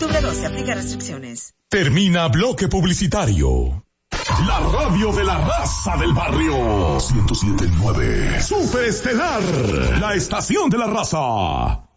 octubre 12, aplica restricciones. Termina bloque publicitario. La radio de la raza del barrio. 107.9. Superestelar. La estación de la raza.